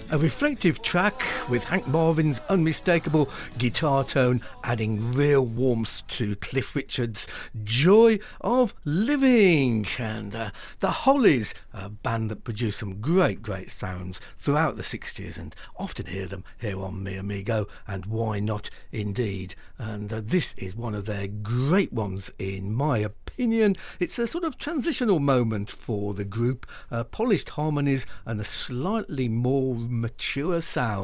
A reflective track with Hank Marvin's unmistakable guitar tone adding real warmth to Cliff Richard's Joy of Living. And the Hollies, a band that produced some great sounds throughout the 60s, and often hear them here on Mi Amigo and Why Not Indeed. And this is one of their great ones in my opinion. It's a sort of transitional moment for the group, polished harmonies and a slightly more mature sound.